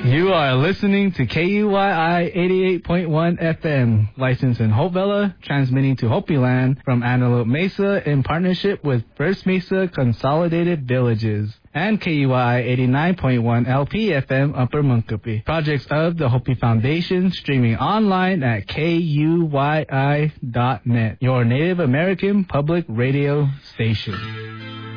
You are listening to KUYI 88.1 FM, licensed in Hope Villa, transmitting to Hopi Land from Antelope Mesa in partnership with First Mesa Consolidated Villages, and KUYI 89.1 LP FM Upper Munkapi. Projects of the Hopi Foundation, streaming online at KUYI.net, your Native American public radio station.